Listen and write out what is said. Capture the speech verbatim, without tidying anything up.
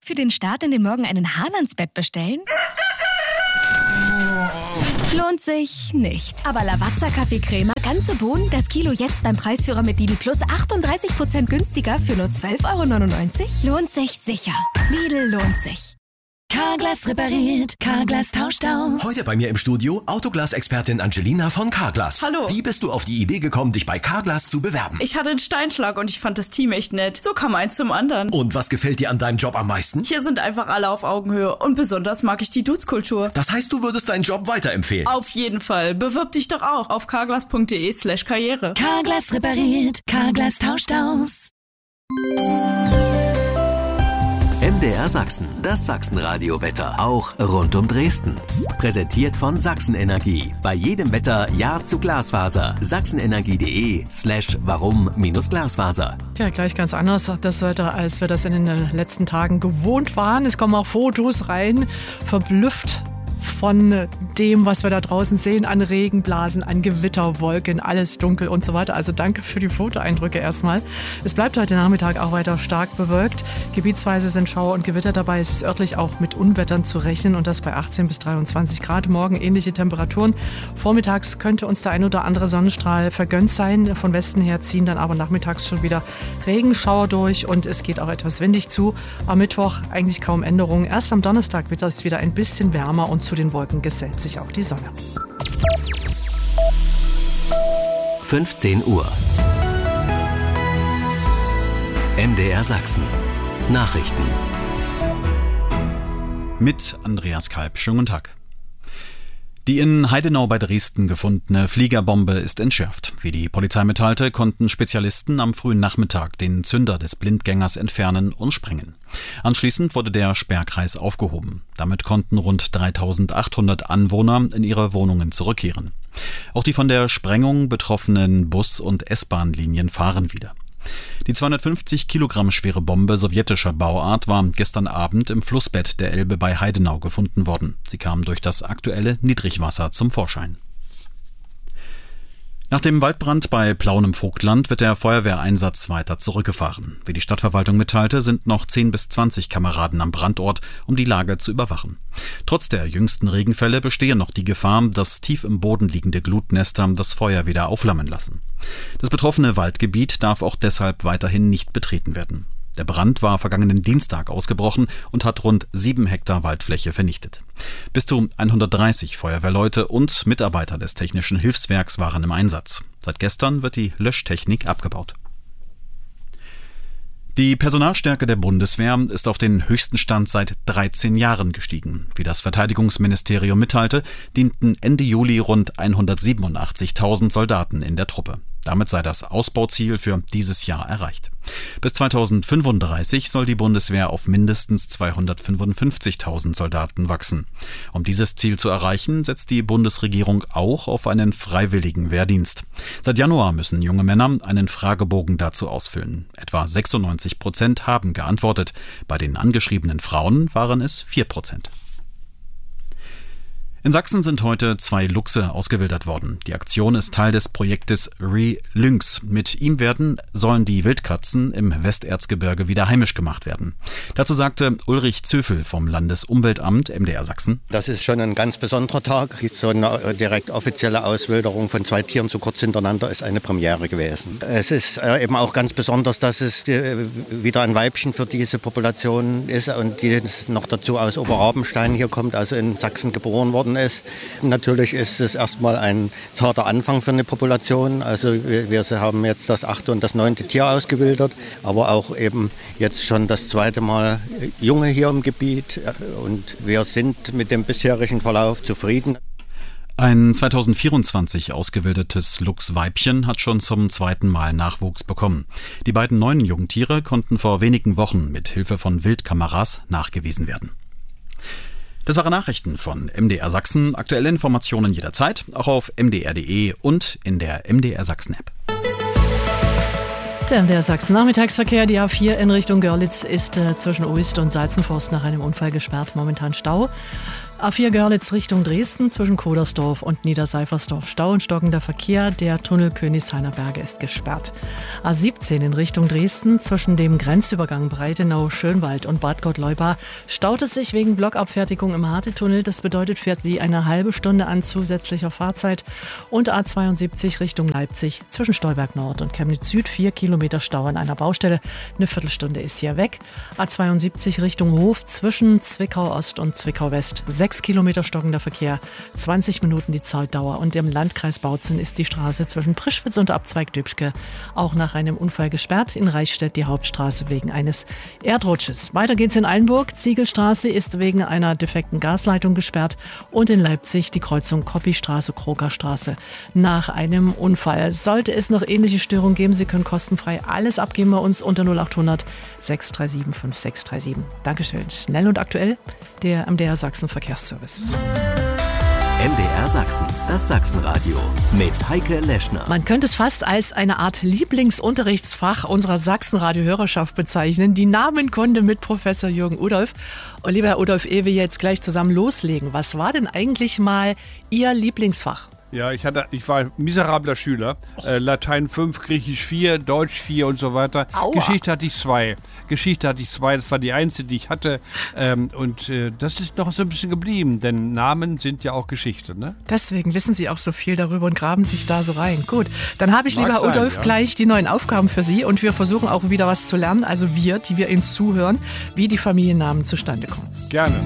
Für den Start in den Morgen einen Hahn-ans-Bett bestellen? Lohnt sich nicht. Aber Lavazza Kaffeecreme, ganze Bohnen, das Kilo jetzt beim Preisführer mit Lidl Plus achtunddreißig Prozent günstiger für nur zwölf Euro neunundneunzig? Lohnt sich sicher. Lidl lohnt sich. Carglass repariert, Carglass tauscht aus. Heute bei mir im Studio Autoglas-Expertin Angelina von Carglass. Hallo. Wie bist du auf die Idee gekommen, dich bei Carglass zu bewerben? Ich hatte einen Steinschlag und ich fand das Team echt nett. So kam eins zum anderen. Und was gefällt dir an deinem Job am meisten? Hier sind einfach alle auf Augenhöhe und besonders mag ich die Dudes-Kultur. Das heißt, du würdest deinen Job weiterempfehlen? Auf jeden Fall. Bewirb dich doch auch auf carglass.de slash karriere. Carglass repariert, Carglass tauscht aus. M D R Sachsen, das Sachsenradio-Wetter, auch rund um Dresden. Präsentiert von Sachsenenergie. Bei jedem Wetter Ja zu Glasfaser. sachsenenergie.de slash warum minus Glasfaser. Tja, gleich ganz anders das Wetter, als wir das in den letzten Tagen gewohnt waren. Es kommen auch Fotos rein, verblüfft von dem, was wir da draußen sehen, an Regenblasen, an Gewitterwolken, alles dunkel und so weiter. Also danke für die Fotoeindrücke erstmal. Es bleibt heute Nachmittag auch weiter stark bewölkt. Gebietsweise sind Schauer und Gewitter dabei. Es ist örtlich auch mit Unwettern zu rechnen und das bei achtzehn bis dreiundzwanzig Grad. Morgen ähnliche Temperaturen. Vormittags könnte uns der ein oder andere Sonnenstrahl vergönnt sein. Von Westen her ziehen dann aber nachmittags schon wieder Regenschauer durch und es geht auch etwas windig zu. Am Mittwoch eigentlich kaum Änderungen. Erst am Donnerstag wird es wieder ein bisschen wärmer und zu den Wolken gesellt sich auch die Sonne. fünfzehn Uhr. M D R Sachsen. Nachrichten. Mit Andreas Kalb. Schönen guten Tag. Die in Heidenau bei Dresden gefundene Fliegerbombe ist entschärft. Wie die Polizei mitteilte, konnten Spezialisten am frühen Nachmittag den Zünder des Blindgängers entfernen und sprengen. Anschließend wurde der Sperrkreis aufgehoben. Damit konnten rund dreitausendachthundert Anwohner in ihre Wohnungen zurückkehren. Auch die von der Sprengung betroffenen Bus- und S-Bahn-Linien fahren wieder. Die zweihundertfünfzig Kilogramm schwere Bombe sowjetischer Bauart war gestern Abend im Flussbett der Elbe bei Heidenau gefunden worden. Sie kam durch das aktuelle Niedrigwasser zum Vorschein. Nach dem Waldbrand bei Plauen im Vogtland wird der Feuerwehreinsatz weiter zurückgefahren. Wie die Stadtverwaltung mitteilte, sind noch zehn bis zwanzig Kameraden am Brandort, um die Lage zu überwachen. Trotz der jüngsten Regenfälle bestehe noch die Gefahr, dass tief im Boden liegende Glutnester das Feuer wieder aufflammen lassen. Das betroffene Waldgebiet darf auch deshalb weiterhin nicht betreten werden. Der Brand war vergangenen Dienstag ausgebrochen und hat rund sieben Hektar Waldfläche vernichtet. Bis zu hundertdreißig Feuerwehrleute und Mitarbeiter des Technischen Hilfswerks waren im Einsatz. Seit gestern wird die Löschtechnik abgebaut. Die Personalstärke der Bundeswehr ist auf den höchsten Stand seit dreizehn Jahren gestiegen. Wie das Verteidigungsministerium mitteilte, dienten Ende Juli rund hundertsiebenundachtzigtausend Soldaten in der Truppe. Damit sei das Ausbauziel für dieses Jahr erreicht. Bis zweitausendfünfunddreißig soll die Bundeswehr auf mindestens zweihundertfünfundfünfzigtausend Soldaten wachsen. Um dieses Ziel zu erreichen, setzt die Bundesregierung auch auf einen freiwilligen Wehrdienst. Seit Januar müssen junge Männer einen Fragebogen dazu ausfüllen. Etwa sechsundneunzig Prozent haben geantwortet. Bei den angeschriebenen Frauen waren es vier Prozent. In Sachsen sind heute zwei Luchse ausgewildert worden. Die Aktion ist Teil des Projektes Re-Lynx. Mit ihm werden, sollen die Wildkatzen im Westerzgebirge wieder heimisch gemacht werden. Dazu sagte Ulrich Zöfel vom Landesumweltamt M D R Sachsen. Das ist schon ein ganz besonderer Tag. So eine direkt offizielle Auswilderung von zwei Tieren so kurz hintereinander ist eine Premiere gewesen. Es ist eben auch ganz besonders, dass es wieder ein Weibchen für diese Population ist und die noch dazu aus Oberrabenstein hier kommt, also in Sachsen geboren worden ist. Natürlich ist es erstmal ein zarter Anfang für eine Population. Also wir, wir haben jetzt das achte und das neunte Tier ausgewildert, aber auch eben jetzt schon das zweite Mal Junge hier im Gebiet. Und wir sind mit dem bisherigen Verlauf zufrieden. Ein zweitausendvierundzwanzig ausgewildertes Luchsweibchen hat schon zum zweiten Mal Nachwuchs bekommen. Die beiden neuen Jungtiere konnten vor wenigen Wochen mit Hilfe von Wildkameras nachgewiesen werden. Das waren Nachrichten von M D R Sachsen. Aktuelle Informationen jederzeit, auch auf m d r punkt d e und in der M D R Sachsen App. Der M D R Sachsen Nachmittagsverkehr, die A vier in Richtung Görlitz ist äh, zwischen Oest und Salzenforst nach einem Unfall gesperrt. Momentan Stau. A vier Görlitz Richtung Dresden zwischen Kodersdorf und Niederseifersdorf. Stau und stockender Verkehr. Der Tunnel Königshainer Berge ist gesperrt. A siebzehn in Richtung Dresden zwischen dem Grenzübergang Breitenau-Schönwald und Bad Gottleuba staut es sich wegen Blockabfertigung im Harte-Tunnel. Das bedeutet für Sie eine halbe Stunde an zusätzlicher Fahrzeit. Und A zweiundsiebzig Richtung Leipzig zwischen Stolberg Nord und Chemnitz Süd. Vier Kilometer Stau an einer Baustelle. Eine Viertelstunde ist hier weg. A zweiundsiebzig Richtung Hof zwischen Zwickau Ost und Zwickau West. Sechs Kilometer stockender Verkehr, zwanzig Minuten die Zeitdauer. Und im Landkreis Bautzen ist die Straße zwischen Prischwitz und Abzweig Döbschke auch nach einem Unfall gesperrt. In Reichstätt die Hauptstraße wegen eines Erdrutsches. Weiter geht's in Eilenburg. Ziegelstraße ist wegen einer defekten Gasleitung gesperrt. Und in Leipzig die Kreuzung Koppistraße-Krokerstraße nach einem Unfall. Sollte es noch ähnliche Störungen geben, Sie können kostenfrei alles abgeben bei uns unter null acht hundert sechs drei sieben fünf sechs drei sieben. Dankeschön. Schnell und aktuell, der M D R Sachsen Verkehrsservice. M D R Sachsen, das Sachsenradio mit Heike Leschner. Man könnte es fast als eine Art Lieblingsunterrichtsfach unserer Sachsenradio-Hörerschaft bezeichnen. Die Namenkunde mit Professor Jürgen Udolf. Und lieber Herr Udolf, ehe wir jetzt gleich zusammen loslegen, was war denn eigentlich mal Ihr Lieblingsfach? Ja, ich, hatte, ich war ein miserabler Schüler. Äh, Latein fünf, Griechisch vier, Deutsch vier und so weiter. Aua. Geschichte hatte ich zwei. Geschichte hatte ich zwei, das war die einzige, die ich hatte. Ähm, und äh, das ist noch so ein bisschen geblieben, denn Namen sind ja auch Geschichte, ne? Deswegen wissen Sie auch so viel darüber und graben sich da so rein. Gut, dann habe ich, Mag lieber sein, Udolf, ja. gleich die neuen Aufgaben für Sie. Und wir versuchen auch wieder was zu lernen, also wir, die wir Ihnen zuhören, wie die Familiennamen zustande kommen. Gerne.